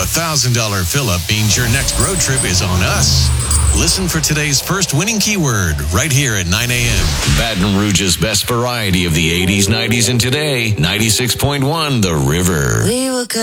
$1,000 fill-up means your next road trip is on us. Listen for today's first winning keyword right here at 9 a.m. Baton Rouge's best variety of the 80s, 90s, and today. 96.1 The River. We were good.